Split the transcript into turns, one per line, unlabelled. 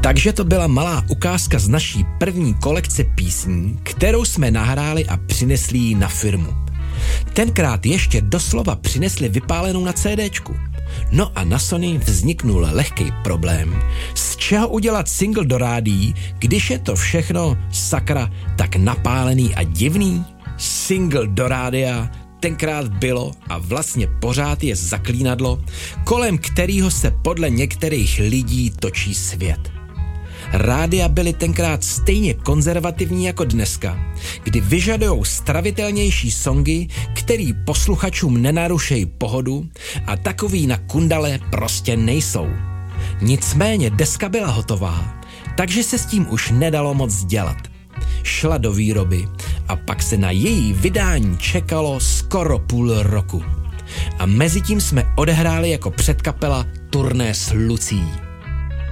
Takže to byla malá ukázka z naší první kolekce písní, kterou jsme nahráli a přinesli ji na firmu. Tenkrát ještě doslova přinesli vypálenou na CDčku. No a na Sony vzniknul lehký problém. Z čeho udělat single do rádií, když je to všechno, sakra, tak napálený a divný? Single do rádia tenkrát bylo a vlastně pořád je zaklínadlo, kolem kterého se podle některých lidí točí svět. Rádia byly tenkrát stejně konzervativní jako dneska, kdy vyžadujou stravitelnější songy, který posluchačům nenarušejí pohodu a takový na kundale prostě nejsou. Nicméně deska byla hotová, takže se s tím už nedalo moc dělat. Šla do výroby a pak se na její vydání čekalo skoro půl roku. A mezitím jsme odehráli jako předkapela turné s Lucí.